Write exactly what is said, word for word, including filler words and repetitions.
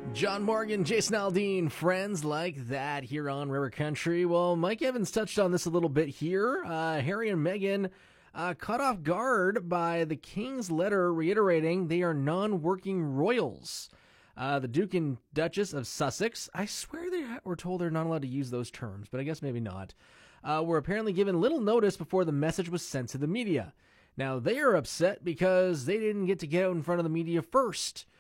John Morgan, Jason Aldean, friends like that here on River Country. Well, Mike Evans touched on this a little bit here. Uh, Harry and Meghan uh, caught off guard by the King's letter reiterating they are non-working royals. Uh, the Duke and Duchess of Sussex, I swear they were told they're not allowed to use those terms, but I guess maybe not, uh, were apparently given little notice before the message was sent to the media. Now, they are upset because they didn't get to get out in front of the media first.